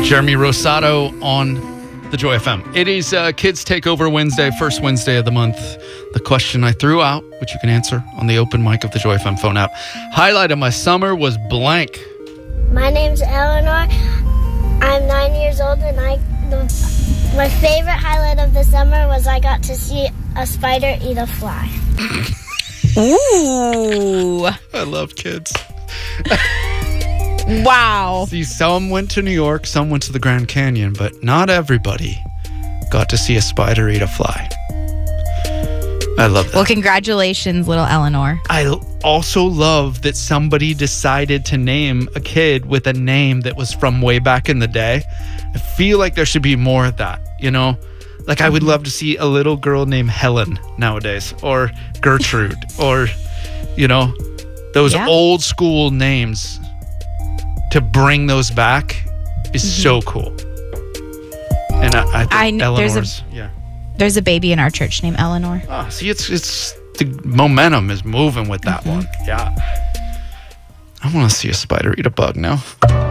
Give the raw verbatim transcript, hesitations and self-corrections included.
Jeremy Rosado on the Joy F M. It is uh, Kids Takeover Wednesday, first Wednesday of the month. The question I threw out, which you can answer on the open mic of the Joy F M phone app. Highlight of my summer was blank. My name's Eleanor. I'm nine years old, and I the, my favorite highlight of the summer was I got to see a spider eat a fly. Ooh. I love kids. Wow. See, some went to New York, some went to the Grand Canyon, but not everybody got to see a spider eat a fly. I love that. Well, congratulations, little Eleanor. I also love that somebody decided to name a kid with a name that was from way back in the day. I feel like there should be more of that, you know? Like, I would love to see a little girl named Helen nowadays, or Gertrude, or, you know, those Yeah. old school names. To bring those back is Mm-hmm. so cool. And I, I think I kn- there's a- Eleanor's, yeah. There's a baby in our church named Eleanor. Oh, see, it's it's the momentum is moving with that Mm-hmm. one. Yeah. I want to see a spider eat a bug now.